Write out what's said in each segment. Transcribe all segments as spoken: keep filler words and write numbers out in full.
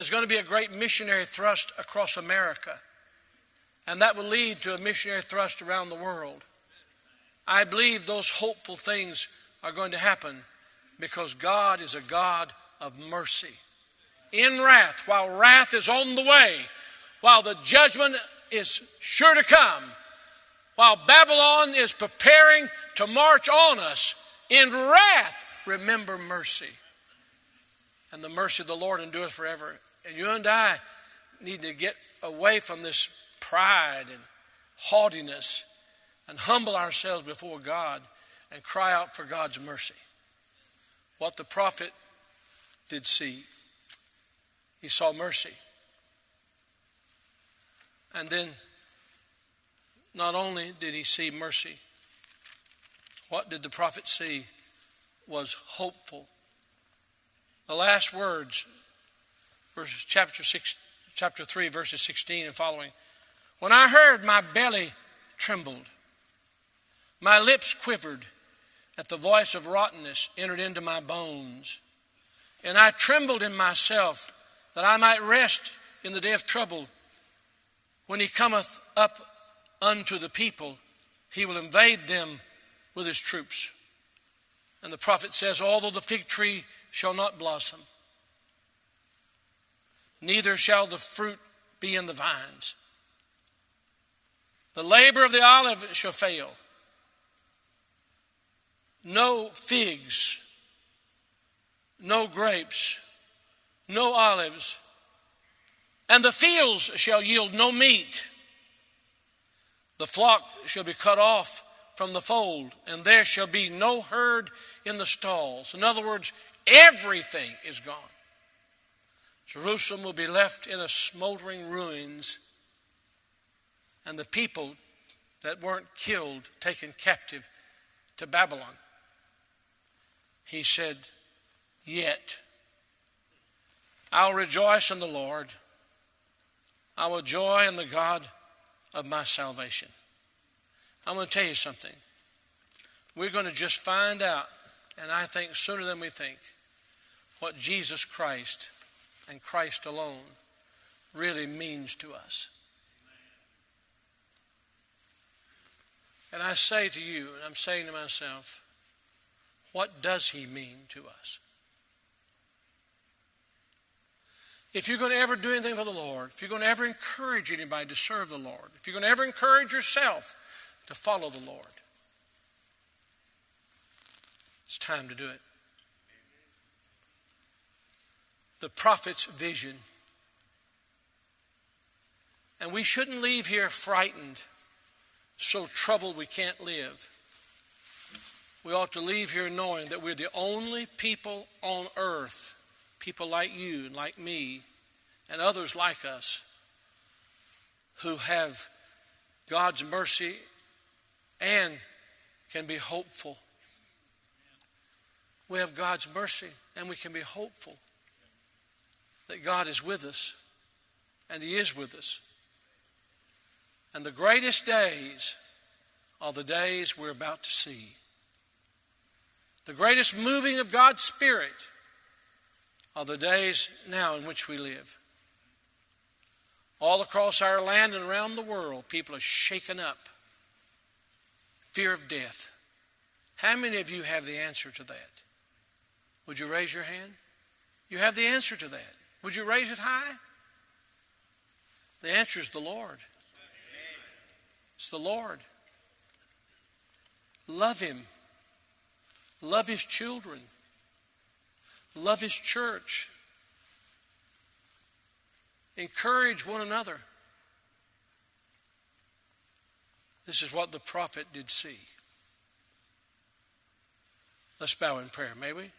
There's going to be a great missionary thrust across America. And that will lead to a missionary thrust around the world. I believe those hopeful things are going to happen because God is a God of mercy. In wrath, while wrath is on the way, while the judgment is sure to come, while Babylon is preparing to march on us, in wrath, remember mercy. And the mercy of the Lord endures forever. And you and I need to get away from this pride and haughtiness and humble ourselves before God and cry out for God's mercy. What the prophet did see, he saw mercy. And then not only did he see mercy, what did the prophet see was hopeful. The last words, verses chapter six, chapter three, verses sixteen and following. When I heard, my belly trembled. My lips quivered at the voice of rottenness entered into my bones. And I trembled in myself that I might rest in the day of trouble. When he cometh up unto the people, he will invade them with his troops. And the prophet says, although the fig tree shall not blossom, neither shall the fruit be in the vines, the labor of the olive shall fail, no figs, no grapes, no olives, and the fields shall yield no meat. The flock shall be cut off from the fold, and there shall be no herd in the stalls. In other words, everything is gone. Jerusalem will be left in a smoldering ruins, and the people that weren't killed taken captive to Babylon. He said, yet I'll rejoice in the Lord. I will joy in the God of my salvation. I'm going to tell you something. We're going to just find out, and I think sooner than we think, what Jesus Christ and Christ alone really means to us. And I say to you, and I'm saying to myself, what does he mean to us? If you're going to ever do anything for the Lord, if you're going to ever encourage anybody to serve the Lord, if you're going to ever encourage yourself to follow the Lord, it's time to do it. The prophet's vision. And we shouldn't leave here frightened, so troubled we can't live. We ought to leave here knowing that we're the only people on earth, people like you and like me and others like us, who have God's mercy and can be hopeful. We have God's mercy and we can be hopeful that God is with us, and he is with us. And the greatest days are the days we're about to see. The greatest moving of God's Spirit are the days now in which we live. All across our land and around the world, people are shaken up. Fear of death. How many of you have the answer to that? Would you raise your hand? You have the answer to that. Would you raise it high? The answer is the Lord. It's the Lord. Love him. Love his children. Love his church. Encourage one another. This is what the prophet did see. Let's bow in prayer, may we?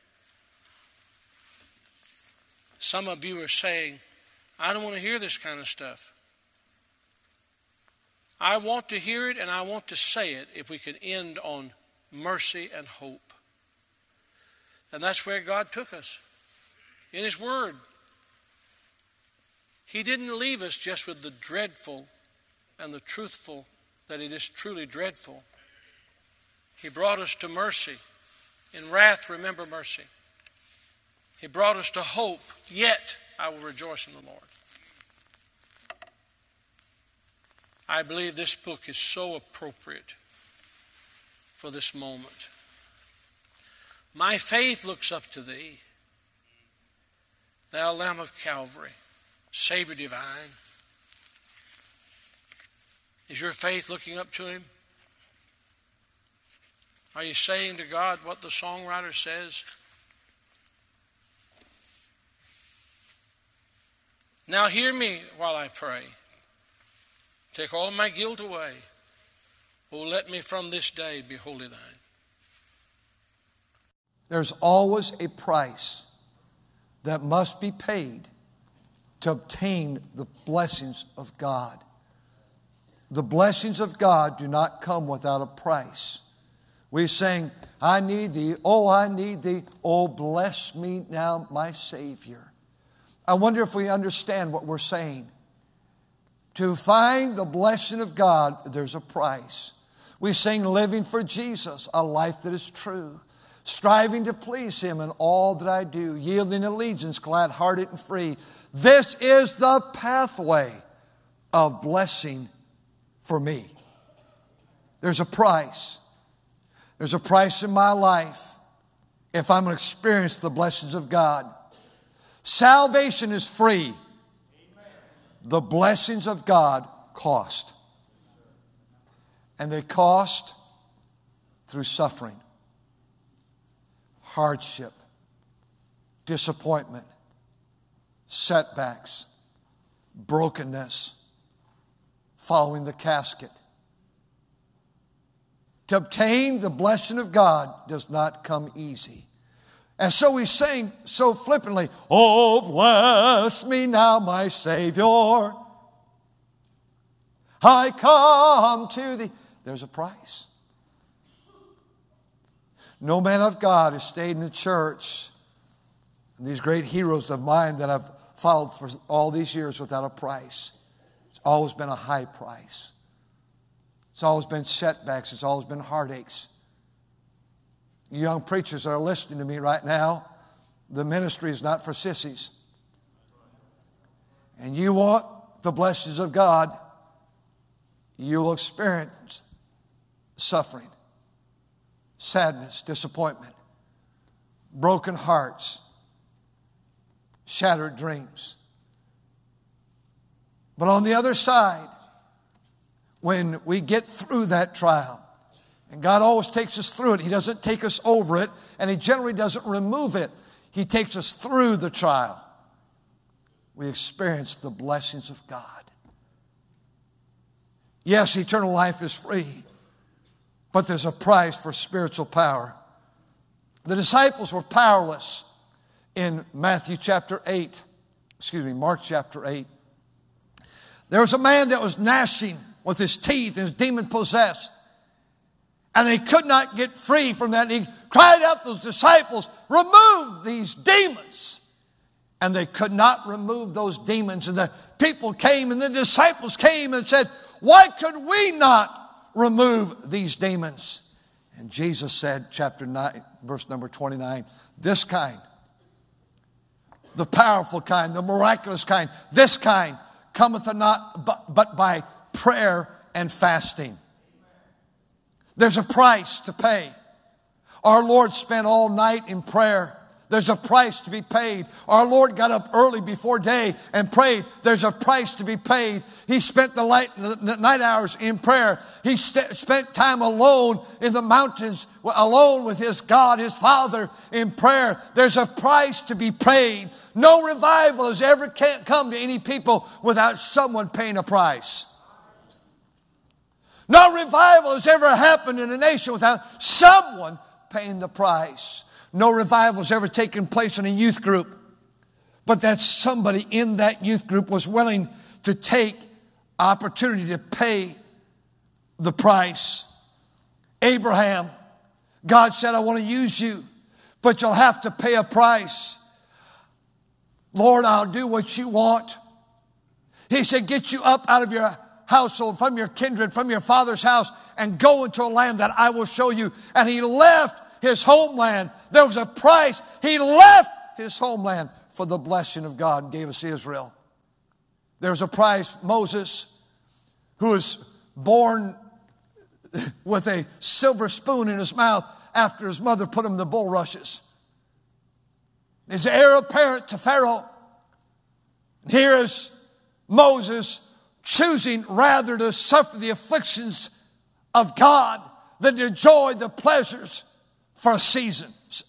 Some of you are saying, I don't want to hear this kind of stuff. I want to hear it and I want to say it if we can end on mercy and hope. And that's where God took us. In his word. He didn't leave us just with the dreadful and the truthful, that it is truly dreadful. He brought us to mercy. In wrath, remember mercy. He brought us to hope, yet I will rejoice in the Lord. I believe this book is so appropriate for this moment. My faith looks up to thee, thou Lamb of Calvary, Savior divine. Is your faith looking up to him? Are you saying to God what the songwriter says? Now hear me while I pray. Take all my guilt away. Oh, let me from this day be wholly thine. There's always a price that must be paid to obtain the blessings of God. The blessings of God do not come without a price. We sing, I need thee, oh, I need thee, oh, bless me now, my Savior. I wonder if we understand what we're saying. To find the blessing of God, there's a price. We sing, living for Jesus, a life that is true. Striving to please him in all that I do. Yielding allegiance, glad-hearted and free. This is the pathway of blessing for me. There's a price. There's a price in my life if I'm going to experience the blessings of God. Salvation is free. The blessings of God cost. And they cost through suffering, hardship, disappointment, setbacks, brokenness, following the casket. To obtain the blessing of God does not come easy. And so we sing so flippantly, oh, bless me now, my Savior. I come to thee. There's a price. No man of God has stayed in the church, and these great heroes of mine that I've followed for all these years without a price. It's always been a high price. It's always been setbacks. It's always been heartaches. You young preachers that are listening to me right now, the ministry is not for sissies. And you want the blessings of God, you will experience suffering, sadness, disappointment, broken hearts, shattered dreams. But on the other side, when we get through that trial, and God always takes us through it. He doesn't take us over it, and He generally doesn't remove it. He takes us through the trial. We experience the blessings of God. Yes, eternal life is free, but there's a price for spiritual power. The disciples were powerless in Matthew chapter eight, excuse me, Mark chapter eight. There was a man that was gnashing with his teeth and was demon-possessed. And they could not get free from that. And he cried out to those disciples, remove these demons. And they could not remove those demons. And the people came and the disciples came and said, why could we not remove these demons? And Jesus said, chapter nine, verse number twenty-nine, this kind, the powerful kind, the miraculous kind, this kind cometh not but, but by prayer and fasting. There's a price to pay. Our Lord spent all night in prayer. There's a price to be paid. Our Lord got up early before day and prayed. There's a price to be paid. He spent the light, the night hours in prayer. He st- spent time alone in the mountains, alone with his God, his Father, in prayer. There's a price to be paid. No revival has ever come to any people without someone paying a price. No revival has ever happened in a nation without someone paying the price. No revival has ever taken place in a youth group, but that somebody in that youth group was willing to take opportunity to pay the price. Abraham, God said, I want to use you, but you'll have to pay a price. Lord, I'll do what you want. He said, get you up out of your household, from your kindred, from your father's house, and go into a land that I will show you. And he left his homeland. There was a price. He left his homeland for the blessing of God and gave us Israel. There's a price, Moses, who was born with a silver spoon in his mouth after his mother put him in the bulrushes. He's the heir apparent to Pharaoh. And here is Moses choosing rather to suffer the afflictions of God than to enjoy the pleasures for a season.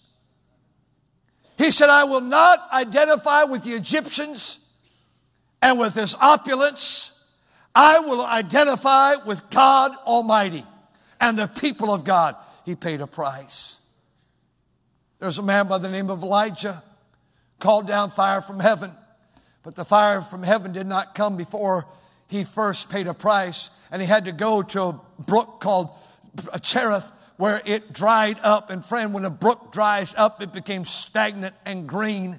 He said, I will not identify with the Egyptians and with his opulence. I will identify with God Almighty and the people of God. He paid a price. There's a man by the name of Elijah called down fire from heaven. But the fire from heaven did not come before he first paid a price. And he had to go to a brook called Cherith where it dried up. And friend, when a brook dries up, it became stagnant and green.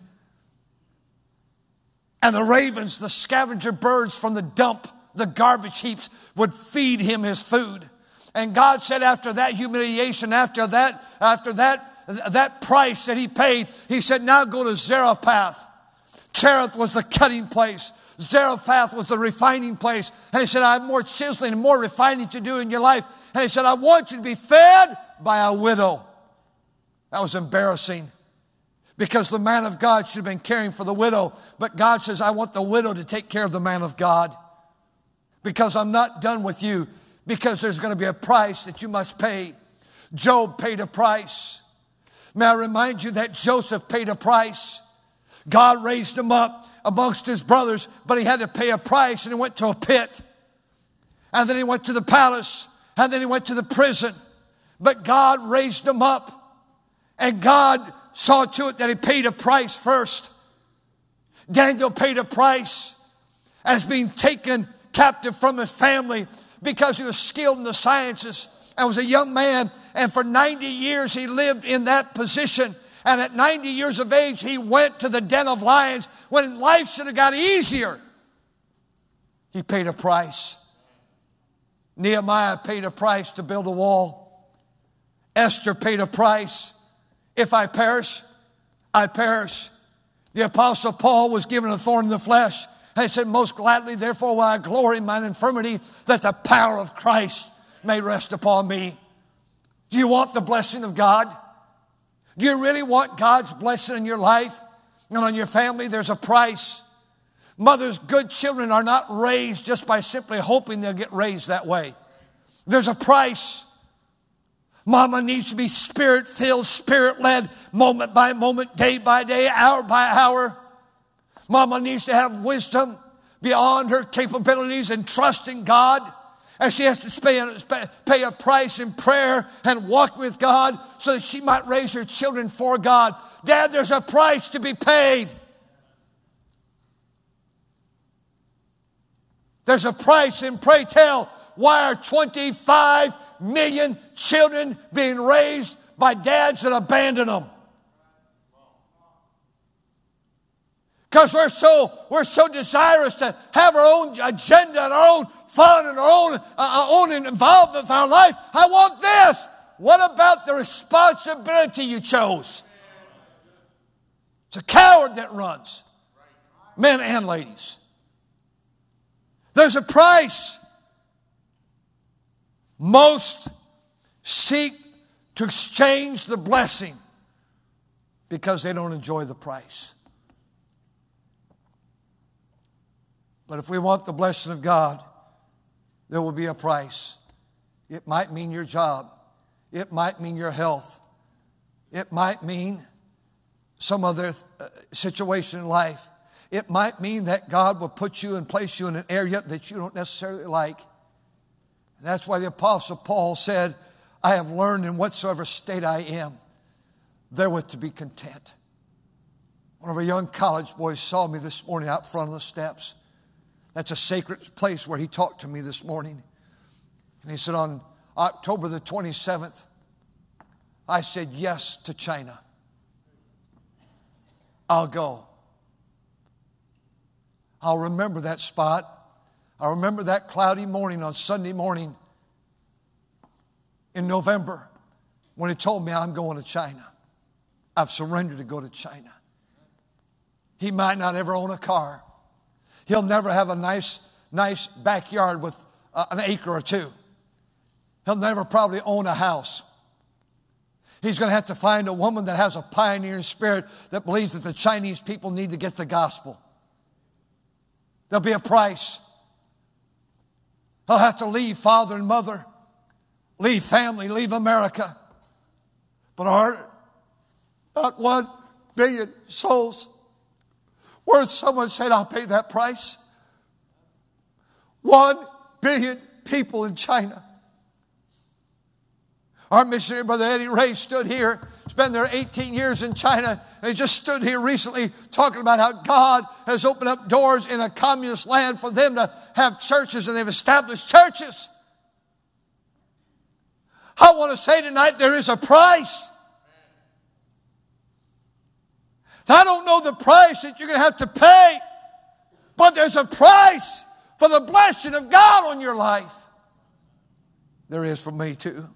And the ravens, the scavenger birds from the dump, the garbage heaps, would feed him his food. And God said after that humiliation, after that, after that, that price that he paid, he said, now go to Zarephath. Cherith was the cutting place. Zarephath was the refining place. And he said, I have more chiseling and more refining to do in your life. And he said, I want you to be fed by a widow. That was embarrassing because the man of God should have been caring for the widow. But God says, I want the widow to take care of the man of God because I'm not done with you, because there's going to be a price that you must pay. Job paid a price. May I remind you that Joseph paid a price. God raised him up amongst his brothers, but he had to pay a price, and he went to a pit. And then he went to the palace, and then he went to the prison. But God raised him up, and God saw to it that he paid a price first. Daniel paid a price as being taken captive from his family because he was skilled in the sciences and was a young man. And for ninety years he lived in that position. And at ninety years of age, he went to the den of lions when life should have got easier. He paid a price. Nehemiah paid a price to build a wall. Esther paid a price. If I perish, I perish. The Apostle Paul was given a thorn in the flesh. And he said, most gladly, therefore, will I glory in mine infirmity, that the power of Christ may rest upon me. Do you want the blessing of God? Do you really want God's blessing in your life and on your family? There's a price. Mothers, good children are not raised just by simply hoping they'll get raised that way. There's a price. Mama needs to be spirit-filled, spirit-led, moment by moment, day by day, hour by hour. Mama needs to have wisdom beyond her capabilities and trust in God. And she has to pay a, pay a price in prayer and walk with God so that she might raise her children for God. Dad, there's a price to be paid. There's a price, and pray tell, why are twenty-five million children being raised by dads that abandon them? Because we're so, we're so desirous to have our own agenda and our own fun and our own, uh, our own involvement with our life. I want this. What about the responsibility you chose? It's a coward that runs. Men and ladies. There's a price. Most seek to exchange the blessing because they don't enjoy the price. But if we want the blessing of God, there will be a price. It might mean your job. It might mean your health. It might mean some other situation in life. It might mean that God will put you and place you in an area that you don't necessarily like. That's why the Apostle Paul said, I have learned in whatsoever state I am, therewith to be content. One of our young college boys saw me this morning out front of the steps. That's a sacred place where he talked to me this morning. And he said, on October the twenty-seventh, I said yes to China. I'll go. I'll remember that spot. I remember that cloudy morning on Sunday morning in November when he told me I'm going to China. I've surrendered to go to China. He might not ever own a car. He'll never have a nice, nice backyard with uh, an acre or two. He'll never probably own a house. He's going to have to find a woman that has a pioneering spirit that believes that the Chinese people need to get the gospel. There'll be a price. He'll have to leave father and mother, leave family, leave America. But Art, not one billion souls worth someone said, I'll pay that price. One billion people in China. Our missionary brother Eddie Ray stood here. He's been there eighteen years in China. And he just stood here recently talking about how God has opened up doors in a communist land for them to have churches, and they've established churches. I want to say tonight, there is a price. I don't know the price that you're going to have to pay, but there's a price for the blessing of God on your life. There is for me too.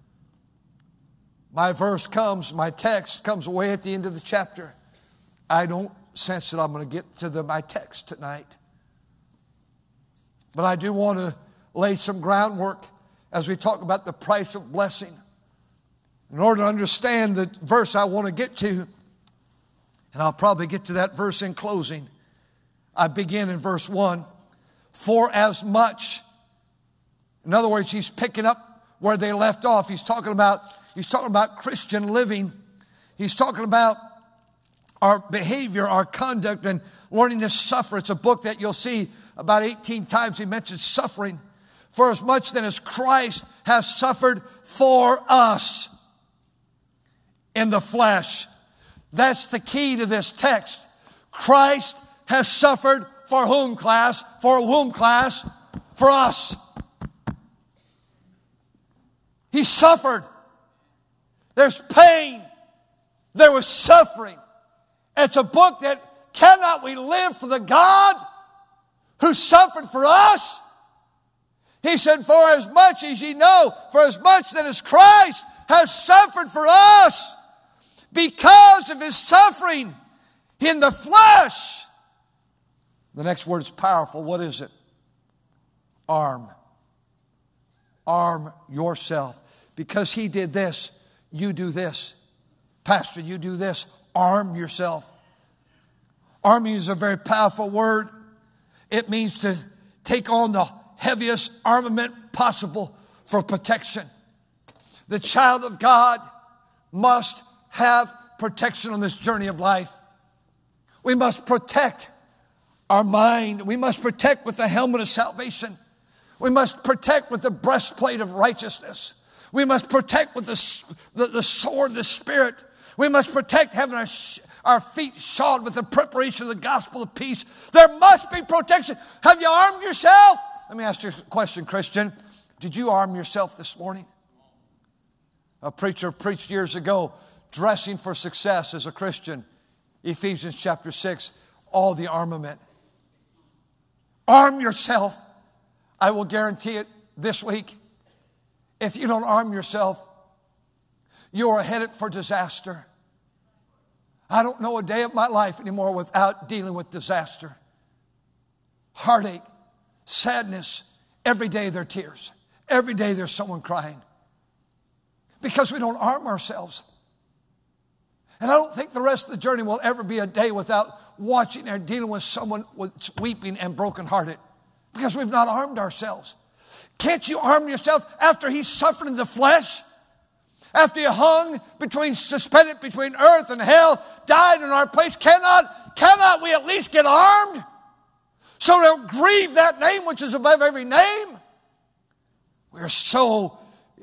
My verse comes, my text comes away at the end of the chapter. I don't sense that I'm going to get to the, my text tonight. But I do want to lay some groundwork as we talk about the price of blessing. In order to understand the verse I want to get to, and I'll probably get to that verse in closing. I begin in verse one. For as much, in other words, he's picking up where they left off. He's talking about, he's talking about Christian living. He's talking about our behavior, our conduct, and learning to suffer. It's a book that you'll see about eighteen times he mentions suffering. For as much then as Christ has suffered for us in the flesh. That's the key to this text. Christ has suffered for whom, class? For whom, class? For us. He suffered. There's pain. There was suffering. It's a book that cannot we live for the God who suffered for us? He said, for as much as ye know, for as much that as Christ has suffered for us, because of his suffering in the flesh. The next word is powerful. What is it? Arm. Arm yourself. Because he did this, you do this. Pastor, you do this. Arm yourself. Arming is a very powerful word. It means to take on the heaviest armament possible for protection. The child of God must have protection on this journey of life. We must protect our mind. We must protect with the helmet of salvation. We must protect with the breastplate of righteousness. We must protect with the, the, the sword of the Spirit. We must protect having our, our feet shod with the preparation of the gospel of peace. There must be protection. Have you armed yourself? Let me ask you a question, Christian. Did you arm yourself this morning? A preacher preached years ago, dressing for success as a Christian. Ephesians chapter six, all the armament. Arm yourself. I will guarantee it this week. If you don't arm yourself, you are headed for disaster. I don't know a day of my life anymore without dealing with disaster. Heartache, sadness, every day there are tears. Every day there's someone crying. Because we don't arm ourselves. And I don't think the rest of the journey will ever be a day without watching and dealing with someone with weeping and brokenhearted. Because we've not armed ourselves. Can't you arm yourself after he suffered in the flesh? After he hung between, suspended between earth and hell, died in our place. Cannot, cannot we at least get armed? So don't grieve that name which is above every name. We're so,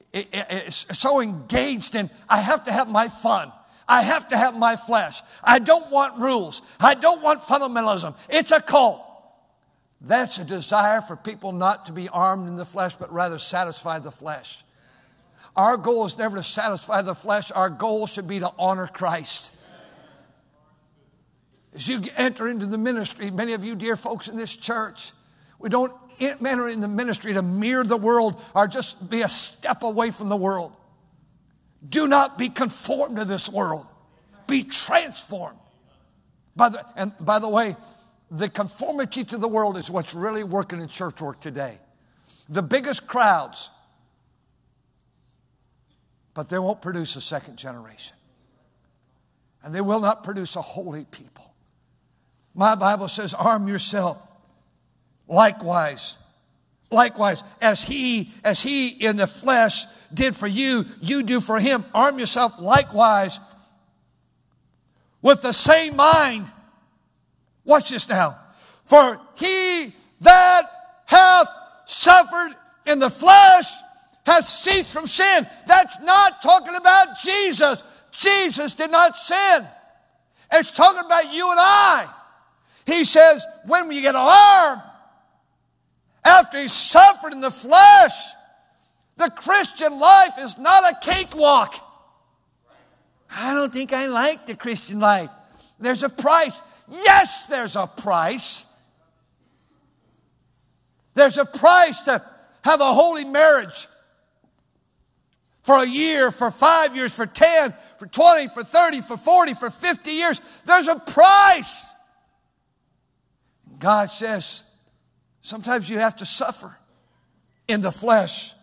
so engaged in, I have to have my fun. I have to have my flesh. I don't want rules. I don't want fundamentalism. It's a cult. That's a desire for people not to be armed in the flesh, but rather satisfy the flesh. Our goal is never to satisfy the flesh. Our goal should be to honor Christ. As you enter into the ministry, many of you dear folks in this church, we don't enter in the ministry to mirror the world or just be a step away from the world. Do not be conformed to this world. Be transformed By the, and by the way, the conformity to the world is what's really working in church work today. The biggest crowds, but they won't produce a second generation. And they will not produce a holy people. My Bible says, arm yourself likewise. Likewise, as he, as he in the flesh did for you, you do for him. Arm yourself likewise with the same mind. Watch this now. For he that hath suffered in the flesh has ceased from sin. That's not talking about Jesus. Jesus did not sin. It's talking about you and I. He says, when you get armed, after he suffered in the flesh, the Christian life is not a cakewalk. I don't think I like the Christian life. There's a price. Yes, there's a price. There's a price to have a holy marriage. For a year, for five years, for ten, for twenty, for thirty, for forty, for fifty years. There's a price. God says, sometimes you have to suffer in the flesh.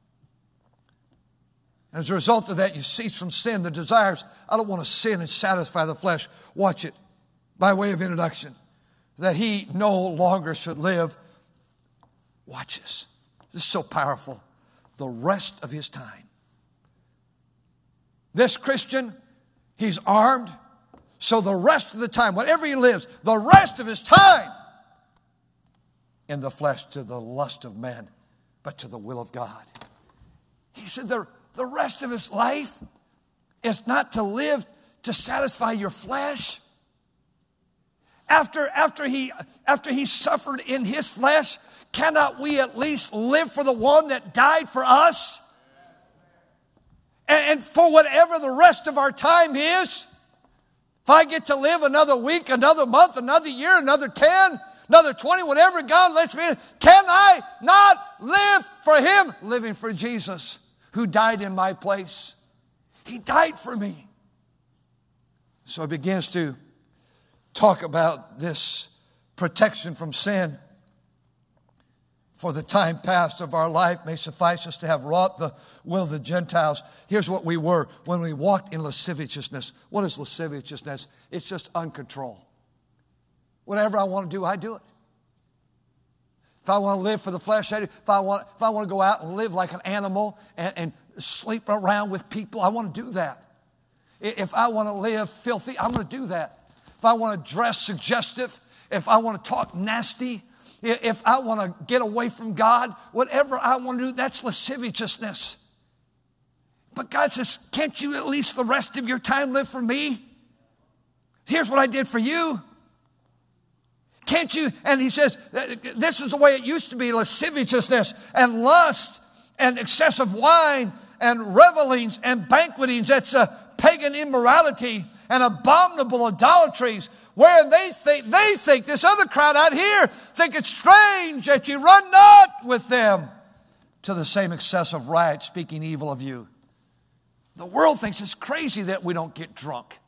As a result of that, you cease from sin, the desires. I don't want to sin and satisfy the flesh. Watch it. By way of introduction, that he no longer should live. Watch this. This is so powerful. The rest of his time. This Christian, he's armed. So the rest of the time, whatever he lives, the rest of his time, in the flesh to the lust of men, but to the will of God. He said the, the rest of his life is not to live to satisfy your flesh. After, after, he, after he suffered in his flesh, cannot we at least live for the one that died for us? And, and for whatever the rest of our time is, if I get to live another week, another month, another year, another ten, another twenty, whatever God lets me in, can I not live for him? Living for Jesus, who died in my place. He died for me. So it begins to talk about this protection from sin. For the time past of our life may suffice us to have wrought the will of the Gentiles. Here's what we were when we walked in lasciviousness. What is lasciviousness? It's just uncontrolled. Whatever I want to do, I do it. If I want to live for the flesh, I do. If I want, if I want to go out and live like an animal and, and sleep around with people, I want to do that. If I want to live filthy, I'm going to do that. If I want to dress suggestive, if I want to talk nasty, if I want to get away from God, whatever I want to do, that's lasciviousness. But God says, can't you at least the rest of your time live for me? Here's what I did for you. Can't you? And he says, this is the way it used to be, lasciviousness and lust and excessive wine and revelings and banquetings. That's a pagan immorality and abominable idolatries, wherein they think, they think, this other crowd out here, think it's strange that you run not with them to the same excessive riot, speaking evil of you. The world thinks it's crazy that we don't get drunk.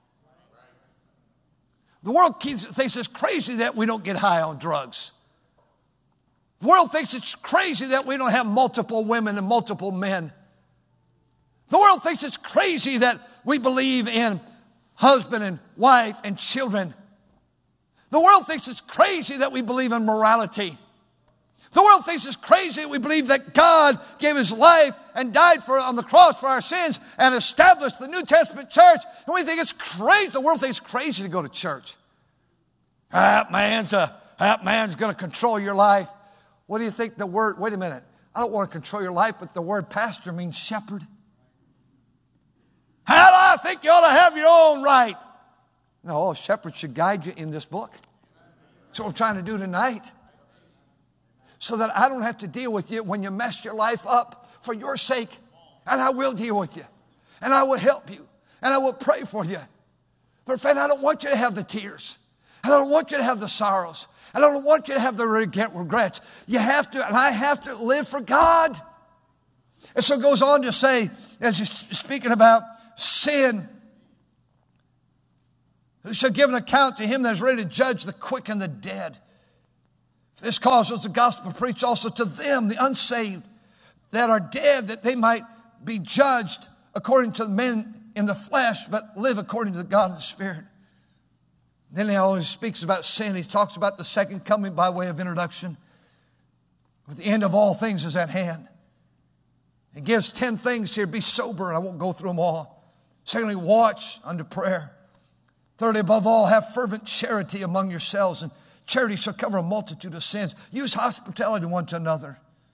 The world thinks it's crazy that we don't get high on drugs. The world thinks it's crazy that we don't have multiple women and multiple men. The world thinks it's crazy that we believe in husband and wife and children. The world thinks it's crazy that we believe in morality. The world thinks it's crazy that we believe that God gave his life and died for on the cross for our sins and established the New Testament church. And we think it's crazy. The world thinks it's crazy to go to church. That man's, a, that man's going to control your life. What do you think the word, wait a minute. I don't want to control your life, but the word pastor means shepherd. How do I think you ought to have your own right? No, a shepherd should guide you in this book. That's what I'm trying to do tonight. So that I don't have to deal with you when you mess your life up for your sake. And I will deal with you. And I will help you. And I will pray for you. But friend, I don't want you to have the tears. And I don't want you to have the sorrows. And I don't want you to have the regrets. You have to, and I have to live for God. And so it goes on to say, as he's speaking about sin, who shall give an account to him that is ready to judge the quick and the dead. For this cause was the gospel preached also to them, the unsaved, that are dead, that they might be judged according to men in the flesh, but live according to the God of the Spirit. Then he always speaks about sin. He talks about the second coming by way of introduction. But the end of all things is at hand. He gives ten things here. Be sober, and I won't go through them all. Secondly, watch unto prayer. Thirdly, above all, have fervent charity among yourselves, and charity shall cover a multitude of sins. Use hospitality one to another.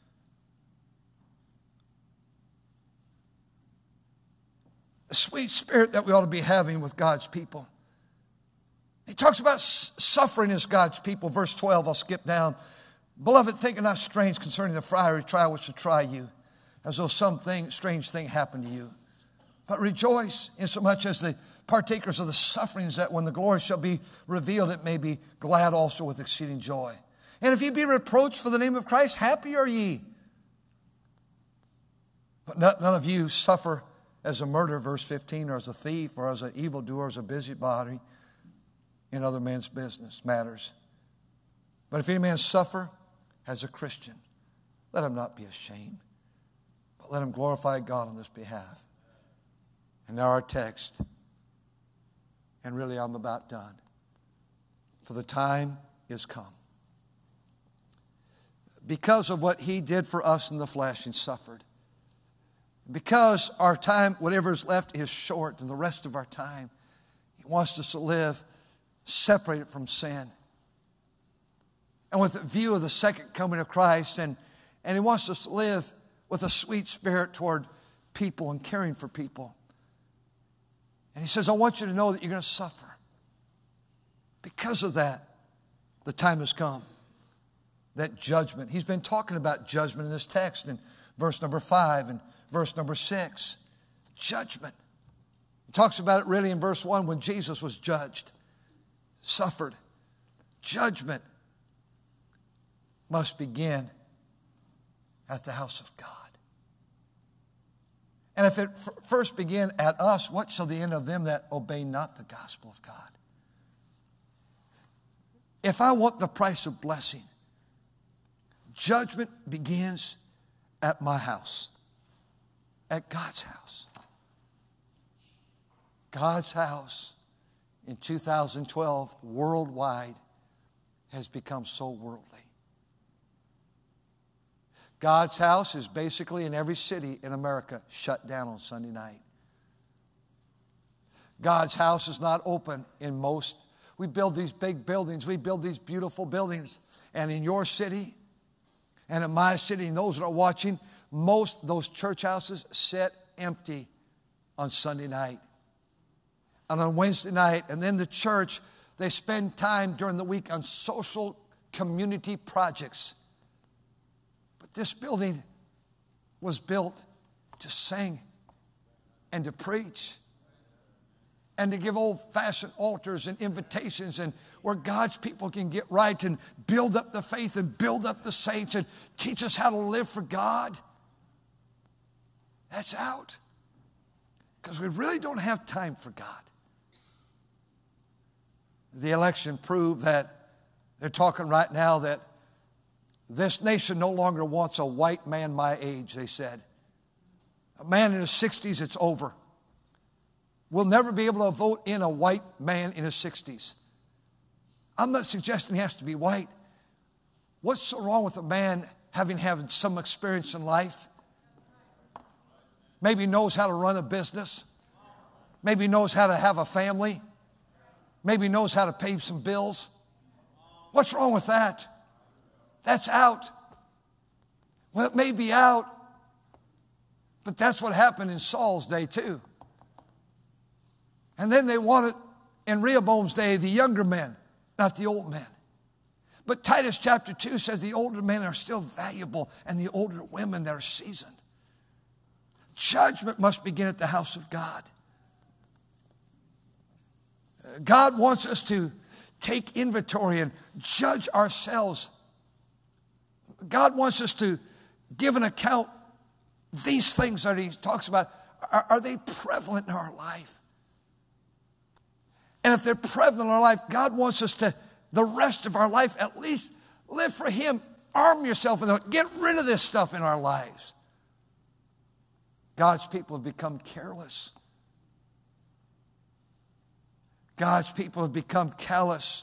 The sweet spirit that we ought to be having with God's people. He talks about suffering as God's people. Verse twelve, I'll skip down. Beloved, think it not strange concerning the fiery trial which shall try you, as though something strange thing happened to you. But rejoice insomuch as the partakers of the sufferings, that when the glory shall be revealed, it may be glad also with exceeding joy. And if ye be reproached for the name of Christ, happy are ye. But none of you suffer as a murderer, verse fifteen, or as a thief, or as an evildoer, or as a busybody in other men's business matters. But if any man suffer as a Christian, let him not be ashamed, but let him glorify God on this behalf. And now our text, and really I'm about done. For the time is come. Because of what he did for us in the flesh and suffered, because our time, whatever is left, is short, and the rest of our time, he wants us to live separated from sin. And with the view of the second coming of Christ, and, and he wants us to live with a sweet spirit toward people and caring for people. And he says, I want you to know that you're going to suffer. Because of that, the time has come. That judgment. He's been talking about judgment in this text in verse number five and verse number six. Judgment. He talks about it really in verse one when Jesus was judged, suffered. Judgment must begin at the house of God. And if it f- first begin at us, what shall the end of them that obey not the gospel of God? If I want the price of blessing, judgment begins at my house, at God's house. God's house in two thousand twelve worldwide has become so worldly. God's house is basically in every city in America shut down on Sunday night. God's house is not open in most. We build these big buildings. We build these beautiful buildings. And in your city and in my city and those that are watching, most of those church houses sit empty on Sunday night and on Wednesday night. And then the church, they spend time during the week on social community projects. But this building was built to sing and to preach and to give old-fashioned altars and invitations, and where God's people can get right and build up the faith and build up the saints and teach us how to live for God. That's out. Because we really don't have time for God. The election proved that they're talking right now that this nation no longer wants a white man my age, they said. A man in his sixties, it's over. We'll never be able to vote in a white man in his sixties. I'm not suggesting he has to be white. What's so wrong with a man having had some experience in life? Maybe knows how to run a business. Maybe knows how to have a family. Maybe knows how to pay some bills. What's wrong with that? That's out. Well, it may be out, but that's what happened in Saul's day too. And then they wanted, in Rehoboam's day, the younger men, not the old men. But Titus chapter two says the older men are still valuable and the older women that are seasoned. Judgment must begin at the house of God. God wants us to take inventory and judge ourselves. God wants us to give an account. These things that he talks about, are, are they prevalent in our life? And if they're prevalent in our life, God wants us to, the rest of our life, at least live for Him. Arm yourself with it. Get rid of this stuff in our lives. God's people have become careless. God's people have become callous.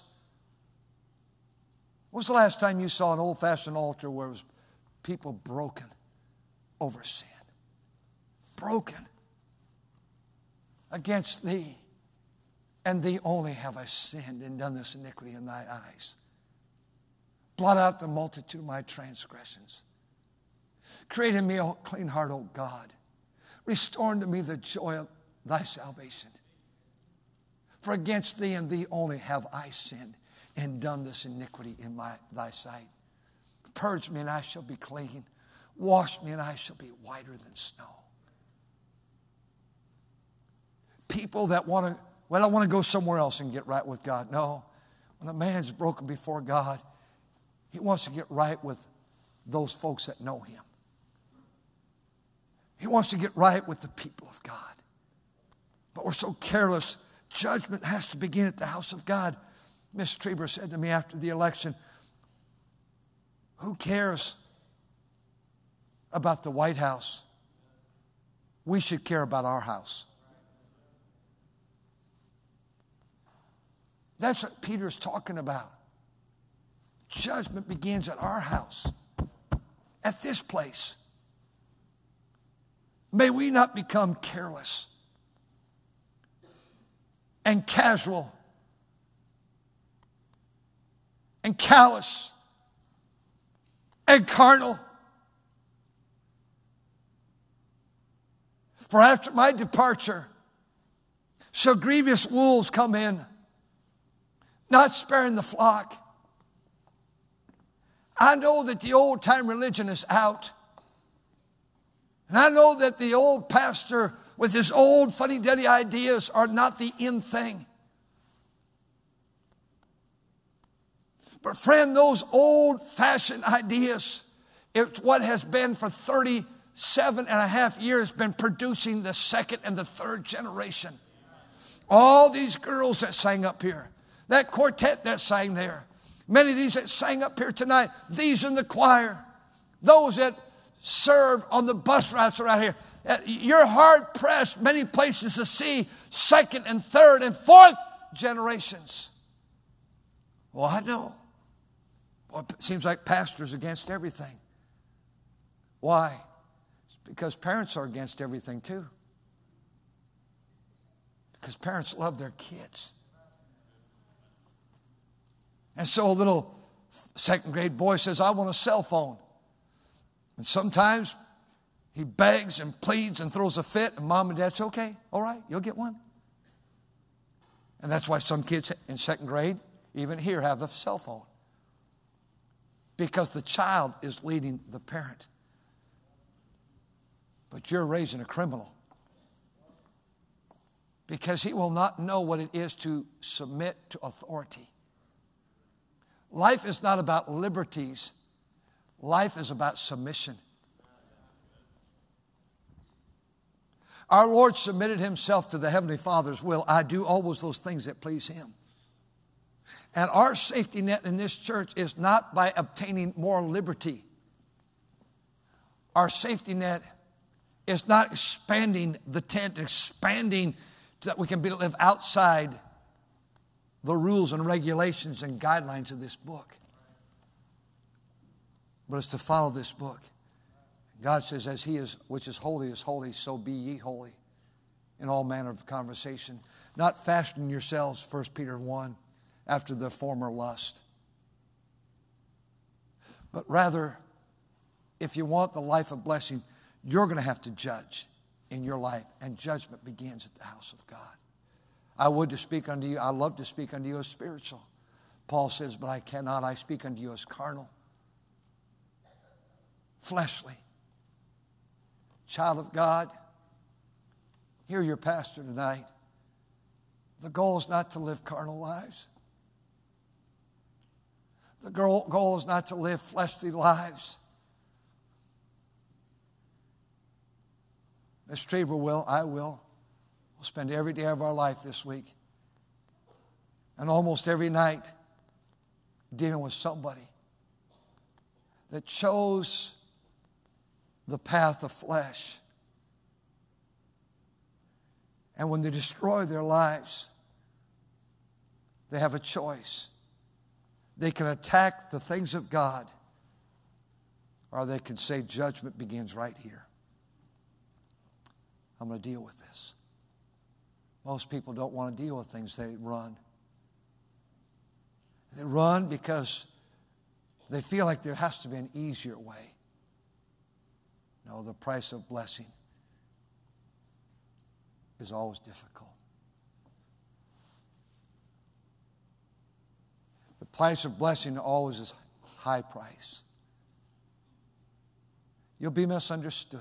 When was the last time you saw an old-fashioned altar where it was people broken over sin? Broken against thee. And thee only have I sinned and done this iniquity in thy eyes. Blot out the multitude of my transgressions. Create in me a clean heart, O God. Restore unto me the joy of thy salvation. For against thee and thee only have I sinned and done this iniquity in my, thy sight. Purge me and I shall be clean. Wash me and I shall be whiter than snow. People that want to, well, I want to go somewhere else and get right with God. No. When a man's broken before God, he wants to get right with those folks that know Him. He wants to get right with the people of God. But we're so careless. Judgment has to begin at the house of God. Miss Trieber said to me after the election, who cares about the White House? We should care about our house. That's what Peter's talking about. Judgment begins at our house, at this place. May we not become careless and casual and callous and carnal. For after my departure shall grievous wolves come in, not sparing the flock. I know that the old-time religion is out. And I know that the old pastor with his old funny-duddy ideas are not the in thing. But friend, those old-fashioned ideas, it's what has been for thirty-seven and a half years been producing the second and the third generation. All these girls that sang up here, that quartet that sang there, many of these that sang up here tonight, these in the choir, those that serve on the bus routes around here. You're hard pressed many places to see second and third and fourth generations. Well, I know. Well, it seems like pastors against everything. Why? It's because parents are against everything too. Because parents love their kids. And so a little second grade boy says, I want a cell phone. And sometimes he begs and pleads and throws a fit, and mom and dad say, okay, all right, you'll get one. And that's why some kids in second grade, even here, have the cell phone. Because the child is leading the parent. But you're raising a criminal. Because he will not know what it is to submit to authority. Life is not about liberties. Life is about submission. Our Lord submitted Himself to the Heavenly Father's will. I do always those things that please Him. And our safety net in this church is not by obtaining more liberty. Our safety net is not expanding the tent, expanding so that we can be, live outside the rules and regulations and guidelines of this book. But it's to follow this book. God says, as He is, which is holy is holy, so be ye holy in all manner of conversation. Not fashioning yourselves, First Peter one, after the former lust. But rather, if you want the life of blessing, you're going to have to judge in your life. And judgment begins at the house of God. I would to speak unto you, I love to speak unto you as spiritual. Paul says, but I cannot, I speak unto you as carnal. Fleshly. Child of God, hear your pastor tonight. The goal is not to live carnal lives. The goal, goal is not to live fleshly lives. Miss Trieber will, I will. We'll spend every day of our life this week And almost every night, dealing with somebody that chose the path of flesh. And when they destroy their lives, they have a choice. They can attack the things of God, or they can say judgment begins right here. I'm going to deal with this. Most people don't want to deal with things. They run. They run because they feel like there has to be an easier way. No, the price of blessing is always difficult. The price of blessing always is high price. You'll be misunderstood.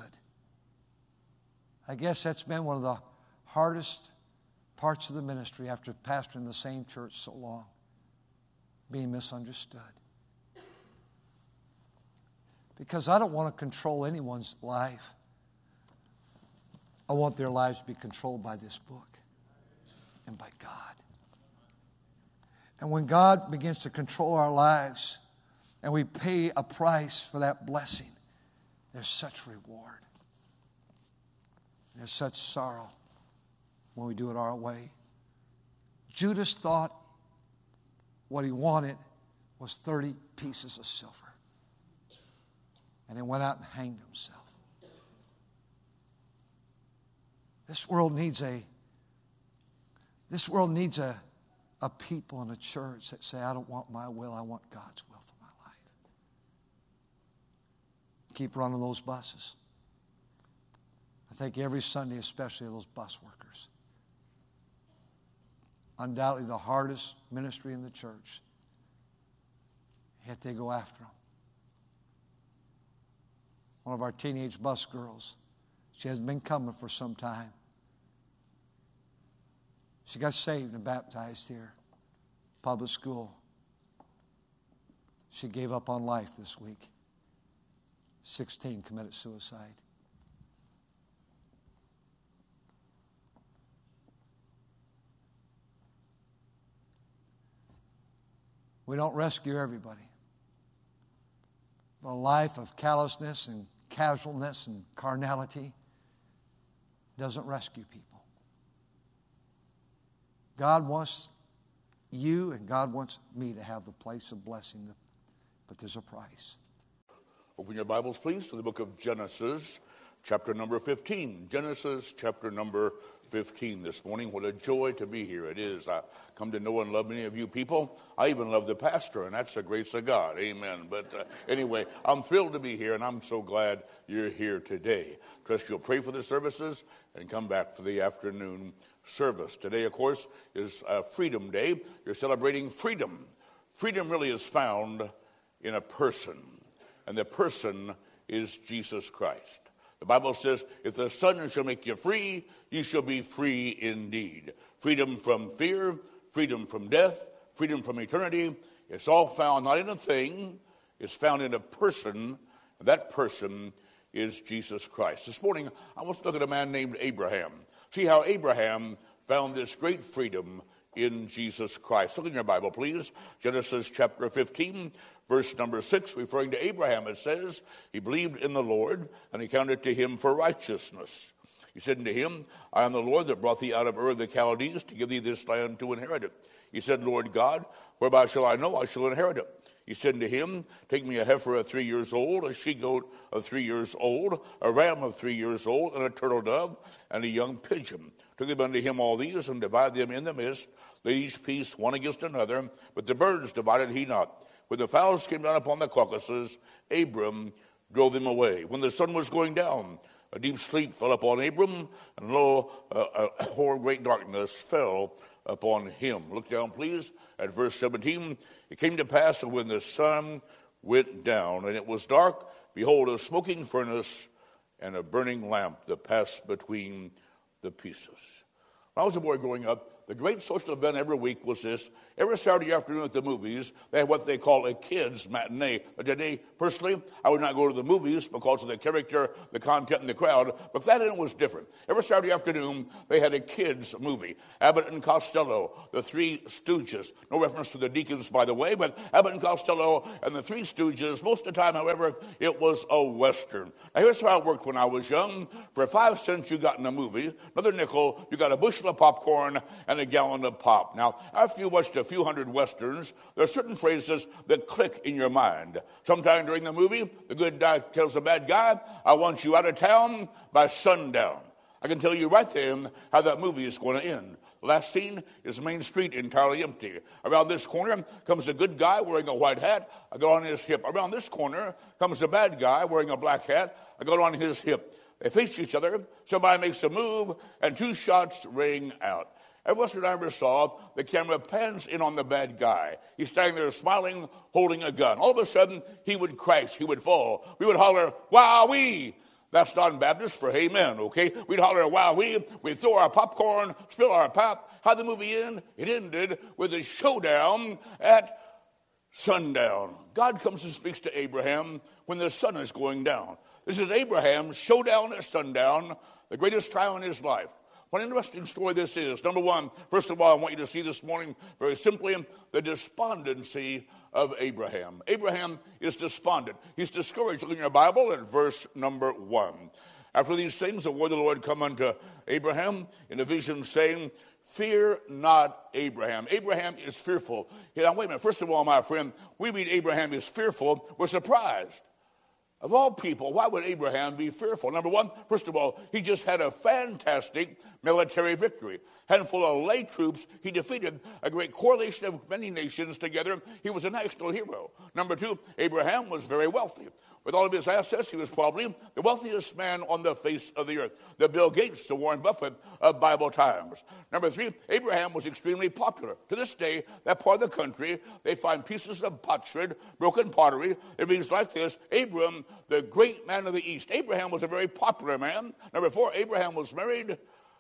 I guess that's been one of the hardest parts of the ministry after pastoring the same church so long. Being misunderstood. Because I don't want to control anyone's life. I want their lives to be controlled by this book and by God. And when God begins to control our lives and we pay a price for that blessing, there's such reward. There's such sorrow when we do it our way. Judas thought what he wanted was thirty pieces of silver. And he went out and hanged himself. This world needs a, this world needs a, a people and a church that say, I don't want my will, I want God's will for my life. Keep running those buses. I think every Sunday, especially those bus workers. Undoubtedly the hardest ministry in the church. Yet they go after them. One of our teenage bus girls, she hasn't been coming for some time. She got saved and baptized here, public school. She gave up on life this week. sixteen, committed suicide. We don't rescue everybody. A life of callousness and casualness and carnality doesn't rescue people. God wants you and God wants me to have the place of blessing, but there's a price. Open your Bibles, please, to the book of Genesis, chapter number fifteen. Genesis, chapter number fifteen this morning. What a joy to be here it is. I come to know and love many of you people. I even love the pastor, and that's the grace of God. Amen. But uh, anyway, I'm thrilled to be here, and I'm so glad you're here today. Trust you'll pray for the services and come back for the afternoon service. Today, of course, is uh, Freedom Day. You're celebrating freedom. Freedom really is found in a person, and the person is Jesus Christ. The Bible says, if the Son shall make you free, you shall be free indeed. Freedom from fear, freedom from death, freedom from eternity. It's all found not in a thing, it's found in a person, and that person is Jesus Christ. This morning, I want to look at a man named Abraham. See how Abraham found this great freedom in Jesus Christ. Look in your Bible, please. Genesis chapter fifteen, verse number six, referring to Abraham, it says, he believed in the Lord, and he counted to him for righteousness. He said unto him, I am the Lord that brought thee out of Ur of the Chaldees to give thee this land to inherit it. He said, Lord God, whereby shall I know I shall inherit it? He said unto him, take me a heifer of three years old, a she-goat of three years old, a ram of three years old, and a turtle dove, and a young pigeon. Took him unto him all these, and divided them in the midst, laid each piece one against another, but the birds divided he not. When the fowls came down upon the carcasses, Abram drove them away. When the sun was going down, a deep sleep fell upon Abram, and lo, a, a whole great darkness fell upon him. Look down, please, at verse seventeen. It came to pass that when the sun went down, and it was dark, behold, a smoking furnace and a burning lamp that passed between the pieces. When I was a boy growing up, the great social event every week was this. Every Saturday afternoon at the movies, they had what they call a kids' matinee. But today, personally, I would not go to the movies because of the character, the content, and the crowd. But that end was different. Every Saturday afternoon, they had a kids' movie. Abbott and Costello, the Three Stooges. No reference to the Deacons, by the way, but Abbott and Costello and the Three Stooges. Most of the time, however, it was a Western. Now, here's how it worked when I was young. For five cents, you got in a movie. Another nickel, you got a bushel of popcorn and a gallon of pop. Now, after you watched a few hundred Westerns, there are certain phrases that click in your mind. Sometime during the movie, the good guy tells the bad guy, I want you out of town by sundown. I can tell you right then how that movie is going to end. The last scene is Main Street entirely empty. Around this corner comes a good guy wearing a white hat, a gun on his hip. Around this corner comes a bad guy wearing a black hat, a gun on his hip. They face each other, somebody makes a move, and two shots ring out. Every Western I ever saw, the camera pans in on the bad guy. He's standing there smiling, holding a gun. All of a sudden, he would crash, he would fall. We would holler, wowee! That's non-Baptist for amen, okay? We'd holler, wowee! We'd throw our popcorn, spill our pop. How'd the movie end? It ended with a showdown at sundown. God comes and speaks to Abraham when the sun is going down. This is Abraham's showdown at sundown, the greatest trial in his life. What an interesting story this is. Number one, first of all, I want you to see this morning very simply the despondency of Abraham. Abraham is despondent. He's discouraged. Look in your Bible at verse number one. After these things, the word of the Lord come unto Abraham in a vision, saying, fear not, Abraham. Abraham is fearful. Now, wait a minute. First of all, my friend, we read Abraham is fearful. We're surprised. Of all people, why would Abraham be fearful? Number one, first of all, he just had a fantastic military victory. Handful of lay troops, he defeated a great coalition of many nations together. He was a national hero. Number two, Abraham was very wealthy. With all of his assets, he was probably the wealthiest man on the face of the earth. The Bill Gates, the Warren Buffett of Bible times. Number three, Abraham was extremely popular. To this day, that part of the country, they find pieces of potsherd, broken pottery. It reads like this, Abram, the great man of the East. Abraham was a very popular man. Number four, Abraham was married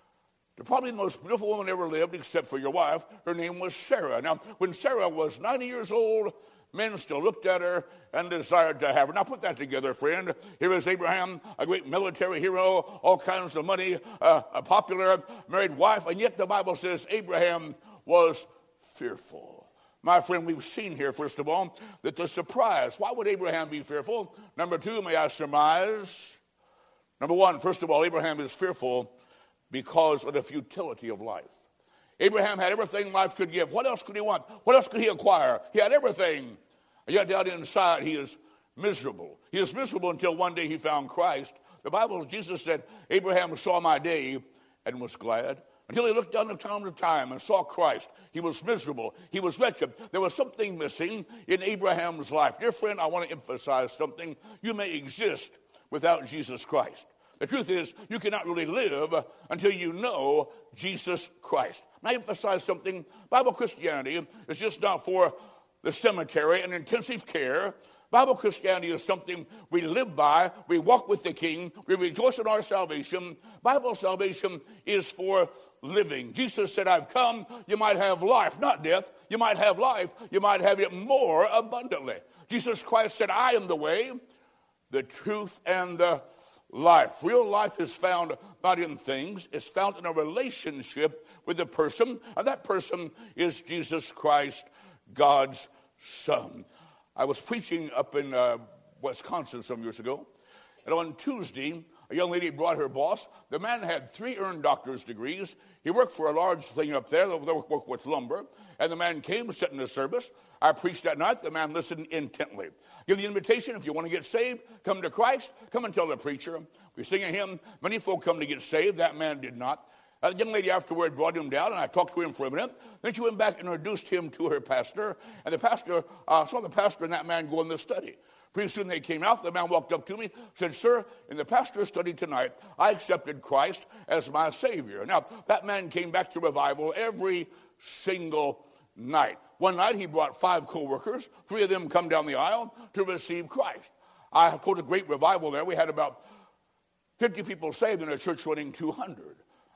to probably the most beautiful woman ever lived, except for your wife. Her name was Sarah. Now, when Sarah was ninety years old, men still looked at her and desired to have her. Now put that together, friend. Here is Abraham, a great military hero, all kinds of money, uh, a popular married wife, and yet the Bible says Abraham was fearful. My friend, we've seen here, first of all, that the surprise. Why would Abraham be fearful? Number two, may I surmise? Number one, first of all, Abraham is fearful because of the futility of life. Abraham had everything life could give. What else could he want? What else could he acquire? He had everything. And yet down inside, he is miserable. He is miserable until one day he found Christ. The Bible, Jesus said, Abraham saw my day and was glad. Until he looked down the time of time and saw Christ. He was miserable. He was wretched. There was something missing in Abraham's life. Dear friend, I want to emphasize something. You may exist without Jesus Christ. The truth is, you cannot really live until you know Jesus Christ. And I emphasize something. Bible Christianity is just not for the cemetery and intensive care. Bible Christianity is something we live by. We walk with the King. We rejoice in our salvation. Bible salvation is for living. Jesus said, I've come, you might have life, not death. You might have life. You might have it more abundantly. Jesus Christ said, I am the way, the truth, and the life. Real life is found not in things. It's found in a relationship with a person, and that person is Jesus Christ, God's Son. I was preaching up in uh, Wisconsin some years ago, and on Tuesday, a young lady brought her boss. The man had three earned doctor's degrees. He worked for a large thing up there. They worked with lumber. And the man came, sat in the service. I preached that night. The man listened intently. Give the invitation. If you want to get saved, come to Christ. Come and tell the preacher. We sing a hymn. Many folk come to get saved. That man did not. That young lady afterward brought him down, and I talked to him for a minute. Then she went back and introduced him to her pastor. And the pastor uh, saw the pastor and that man go in the study. Pretty soon they came out. The man walked up to me, said, sir, in the pastor's study tonight, I accepted Christ as my Savior. Now, that man came back to revival every single night. One night he brought five co-workers. Three of them come down the aisle to receive Christ. I quoted a great revival there. We had about fifty people saved in a church running two hundred.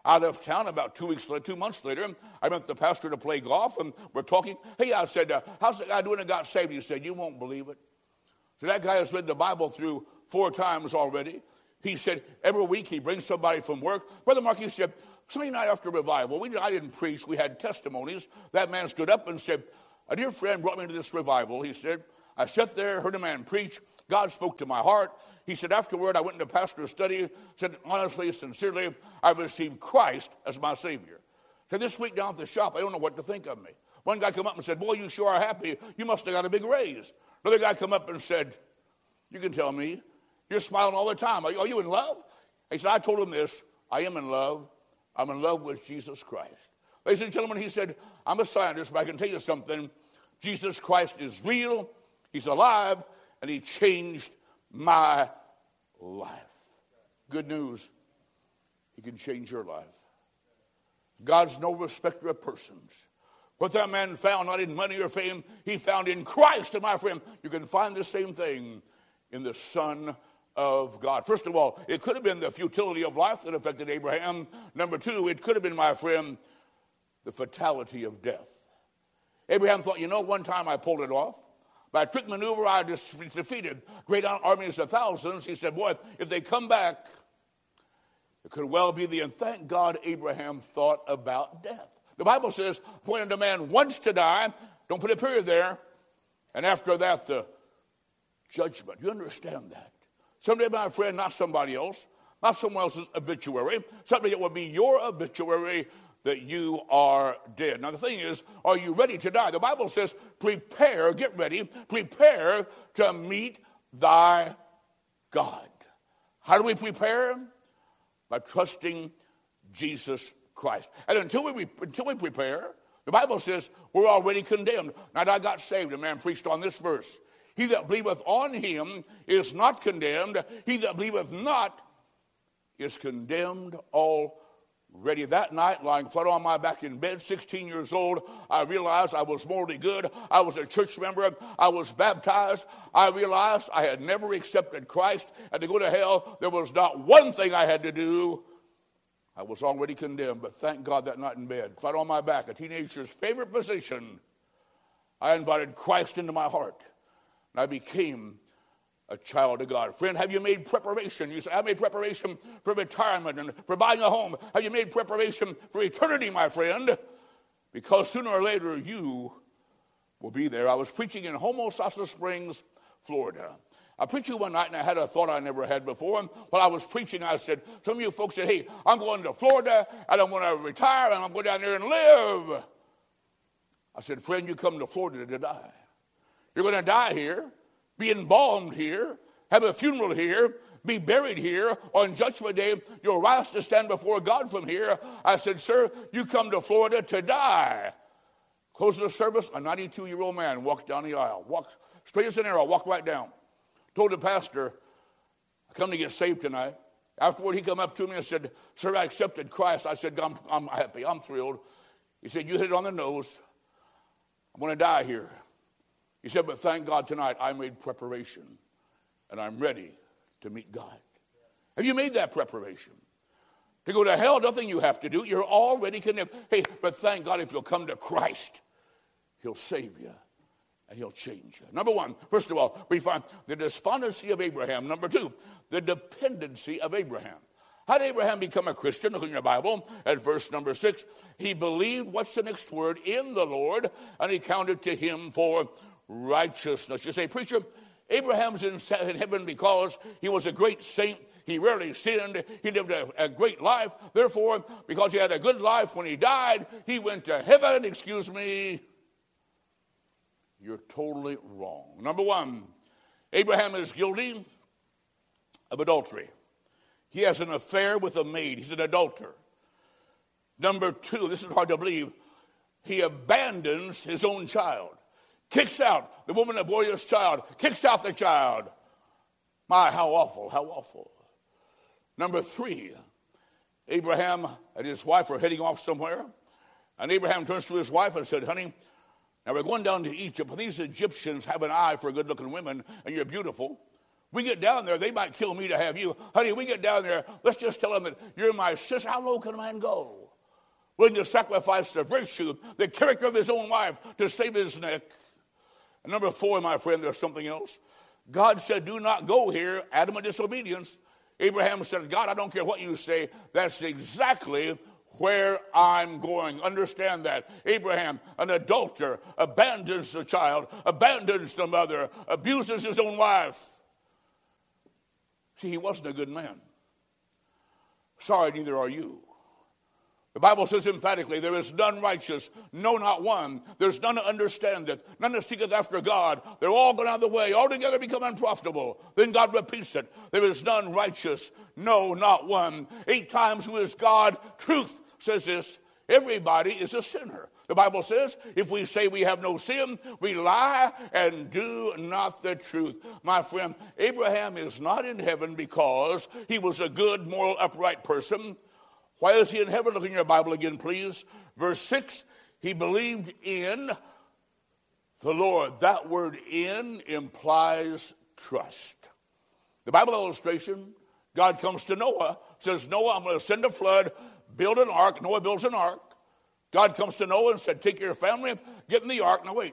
out of town. About two weeks later, two months later, I met the pastor to play golf, and we're talking. Hey, I said, uh, how's the guy doing that got saved? He said, you won't believe it. So that guy has read the Bible through four times already. He said, every week he brings somebody from work. Brother Mark, he said, Sunday night after revival, we, I didn't preach, we had testimonies. That man stood up and said, a dear friend brought me into this revival. He said, I sat there, heard a man preach. God spoke to my heart. He said, afterward, I went into pastor's study, said, honestly, sincerely, I received Christ as my Savior. So this week down at the shop, I don't know what to think of me. One guy came up and said, boy, you sure are happy. You must have got a big raise. Another guy come up and said, you can tell me. You're smiling all the time. Are you, are you in love? He said, I told him this. I am in love. I'm in love with Jesus Christ. Ladies and gentlemen, he said, I'm a scientist, but I can tell you something. Jesus Christ is real. He's alive. And he changed my life. Good news. He can change your life. God's no respecter of persons. What that man found, not in money or fame, he found in Christ. And my friend, you can find the same thing in the Son of God. First of all, it could have been the futility of life that affected Abraham. Number two, it could have been, my friend, the fatality of death. Abraham thought, you know, one time I pulled it off. By a trick maneuver, I just defeated great armies of thousands. He said, boy, if they come back, it could well be the, and thank God Abraham thought about death. The Bible says, when a man wants to die, don't put a period there, and after that, the judgment. You understand that? Someday, my friend, not somebody else, not someone else's obituary, someday it will be your obituary that you are dead. Now, the thing is, are you ready to die? The Bible says, prepare, get ready, prepare to meet thy God. How do we prepare? By trusting Jesus Christ. And until we, until we prepare, the Bible says we're already condemned. Now, I got saved, a man preached on this verse. He that believeth on him is not condemned. He that believeth not is condemned already. That night, lying flat on my back in bed, sixteen years old, I realized I was morally good. I was a church member. I was baptized. I realized I had never accepted Christ. And to go to hell, there was not one thing I had to do. I was already condemned, but thank God that night in bed, flat on my back, a teenager's favorite position, I invited Christ into my heart. And I became a child of God. Friend, have you made preparation? You say, I made preparation for retirement and for buying a home. Have you made preparation for eternity, my friend? Because sooner or later, you will be there. I was preaching in Homosassa Springs, Florida. I preached one night, and I had a thought I never had before. While I was preaching, I said, some of you folks said, hey, I'm going to Florida, and I'm going to retire, and I'm going down there and live. I said, friend, you come to Florida to die. You're going to die here, be embalmed here, have a funeral here, be buried here. On Judgment Day, you'll rise to stand before God from here. I said, sir, you come to Florida to die. Close the service, a ninety-two-year-old man walked down the aisle, walked straight as an arrow, walked right down. Told the pastor, I come to get saved tonight. Afterward, he come up to me and said, sir, I accepted Christ. I said, I'm, I'm happy, I'm thrilled. He said, you hit it on the nose. I'm going to die here. He said, but thank God tonight I made preparation, and I'm ready to meet God. Have you made that preparation? To go to hell, nothing you have to do. You're already condemned. Hey, but thank God if you'll come to Christ, he'll save you. And he'll change you. Number one, first of all, we find the despondency of Abraham. Number two, the dependency of Abraham. How did Abraham become a Christian? Look in your Bible at verse number six. He believed, what's the next word? In the Lord, and he counted to him for righteousness. You say, preacher, Abraham's in heaven because he was a great saint. He rarely sinned. He lived a, a great life. Therefore, because he had a good life, when he died, he went to heaven. Excuse me. You're totally wrong. Number one, Abraham is guilty of adultery. He has an affair with a maid. He's an adulterer. Number two, this is hard to believe, he abandons his own child. Kicks out the woman that bore his child. Kicks out the child. My, how awful, how awful. Number three, Abraham and his wife are heading off somewhere. And Abraham turns to his wife and said, honey, now we're going down to Egypt, but these Egyptians have an eye for good-looking women, and you're beautiful. We get down there, they might kill me to have you. Honey, we get down there, let's just tell them that you're my sister. How low can a man go? Willing to sacrifice the virtue, the character of his own wife to save his neck. And number four, my friend, there's something else. God said, do not go here. Adam of disobedience. Abraham said, God, I don't care what you say. That's exactly where I'm going. Understand that. Abraham, an adulterer, abandons the child, abandons the mother, abuses his own wife. See, he wasn't a good man. Sorry, neither are you. The Bible says emphatically, there is none righteous, no, not one. There's none that understandeth, none that seeketh after God. They're all gone out of the way, altogether become unprofitable. Then God repeats it. There is none righteous, no, not one. Eight times who is God? Truth says this. Everybody is a sinner. The Bible says, if we say we have no sin, we lie and do not the truth. My friend, Abraham is not in heaven because he was a good, moral, upright person. Why is he in heaven? Look in your Bible again, please. Verse six, he believed in the Lord. That word in implies trust. The Bible illustration, God comes to Noah, says, Noah, I'm going to send a flood, build an ark. Noah builds an ark. God comes to Noah and said, take your family, get in the ark. Now wait.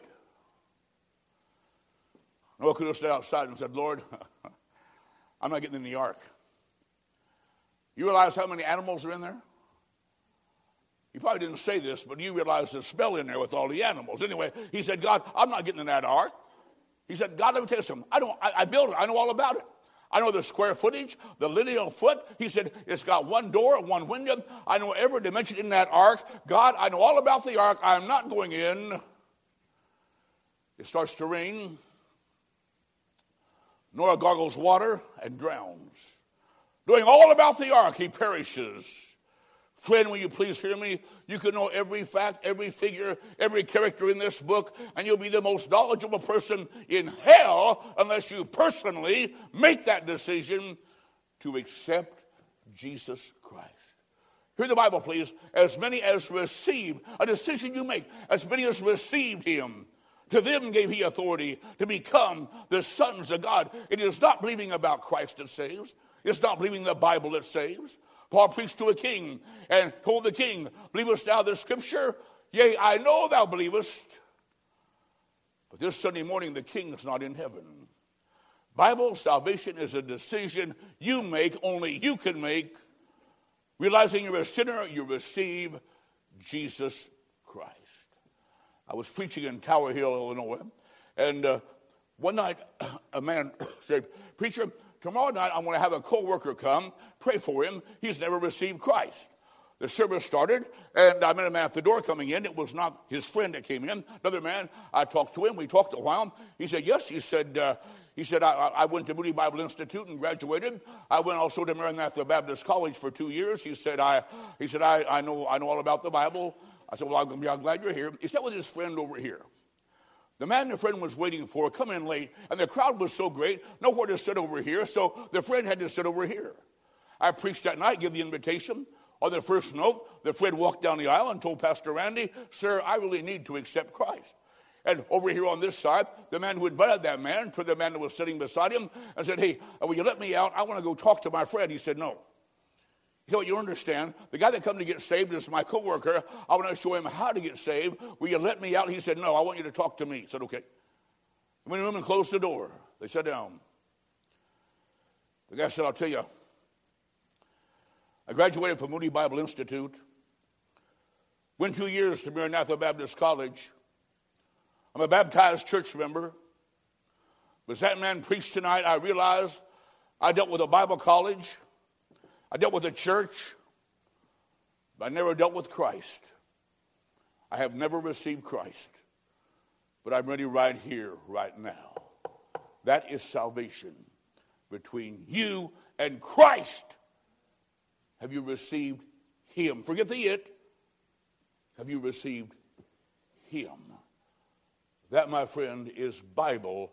Noah could have stayed outside and said, Lord, I'm not getting in the ark. You realize how many animals are in there? He probably didn't say this, but you realize the smell in there with all the animals. Anyway, he said, God, I'm not getting in that ark. He said, God, let me tell you something. I don't. I, I built it. I know all about it. I know the square footage, the lineal foot. He said, it's got one door, one window. I know every dimension in that ark. God, I know all about the ark. I'm not going in. It starts to rain. Noah gargles water and drowns. Knowing all about the ark, he perishes. Friend, will you please hear me? You can know every fact, every figure, every character in this book, and you'll be the most knowledgeable person in hell unless you personally make that decision to accept Jesus Christ. Hear the Bible, please. As many as received, a decision you make, as many as received him, to them gave he authority to become the sons of God. It is not believing about Christ that saves. It's not believing the Bible that saves. Paul preached to a king and told the king, believest thou the scripture? Yea, I know thou believest. But this Sunday morning, the king is not in heaven. Bible salvation is a decision you make, only you can make. Realizing you're a sinner, you receive Jesus Christ. I was preaching in Tower Hill, Illinois, and uh, one night a man said, preacher, tomorrow night, I'm going to have a co-worker come, pray for him. He's never received Christ. The service started, and I met a man at the door coming in. It was not his friend that came in. Another man, I talked to him. We talked a while. He said, yes. He said, uh, he said I, I went to Moody Bible Institute and graduated. I went also to Maranatha Baptist College for two years. He said, I, he said, I, I, know, I know all about the Bible. I said, well, I'm, I'm glad you're here. He sat with his friend over here. The man the friend was waiting for come in late, and the crowd was so great, nowhere to sit over here, so the friend had to sit over here. I preached that night, gave the invitation. On the first note, the friend walked down the aisle and told Pastor Randy, sir, I really need to accept Christ. And over here on this side, the man who invited that man turned to the man that was sitting beside him and said, hey, will you let me out? I want to go talk to my friend. He said, no. So you understand, the guy that come to get saved is my coworker. I want to show him how to get saved. Will you let me out? He said, no, I want you to talk to me. He said, okay. I went in the room and closed the door. They sat down. The guy said, I'll tell you, I graduated from Moody Bible Institute, went two years to Maranatha Baptist College. I'm a baptized church member. But as that man preached tonight, I realized I dealt with a Bible college. I dealt with a church, but I never dealt with Christ. I have never received Christ, but I'm ready right here, right now. That is salvation between you and Christ. Have you received him? Forget the it. Have you received him? That, my friend, is Bible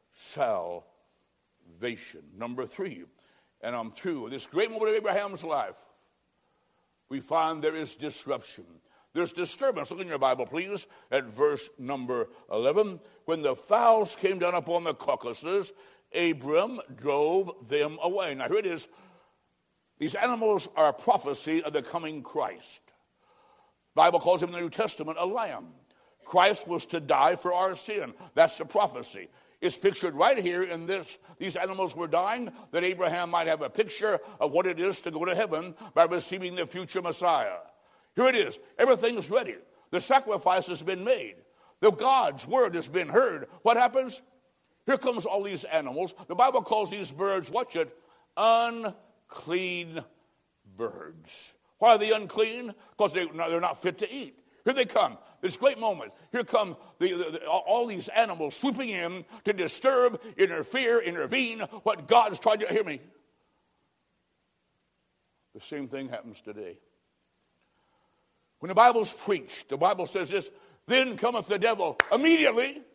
salvation. Number three. And I'm through. This great moment of Abraham's life, we find there is disruption. There's disturbance. Look in your Bible, please, at verse number eleven. When the fowls came down upon the carcasses, Abram drove them away. Now here it is. These animals are a prophecy of the coming Christ. The Bible calls him in the New Testament a lamb. Christ was to die for our sin. That's the prophecy. It's pictured right here in this. These animals were dying, that Abraham might have a picture of what it is to go to heaven by receiving the future Messiah. Here it is. Everything's ready. The sacrifice has been made. The God's word has been heard. What happens? Here comes all these animals. The Bible calls these birds, watch it, unclean birds. Why are they unclean? Because they, they're not fit to eat. Here they come. This great moment. Here come the, the, the, all these animals swooping in to disturb, interfere, intervene what God is trying to, hear me. The same thing happens today. When the Bible's preached, the Bible says this, then cometh the devil immediately